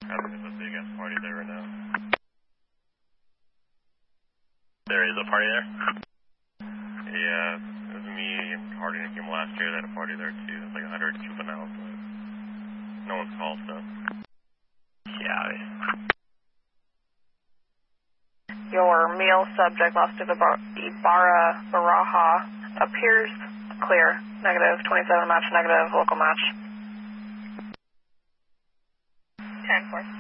There's a big ass party there right now. There is a party there? Yeah, it was me and Hardy and came last year. They had a party there too. It's like 100 juveniles, but no one's called, so. Yeah. Your meal subject lost to the Ibarra Baraja appears clear. Negative, 27 match, negative, local match. 10-4.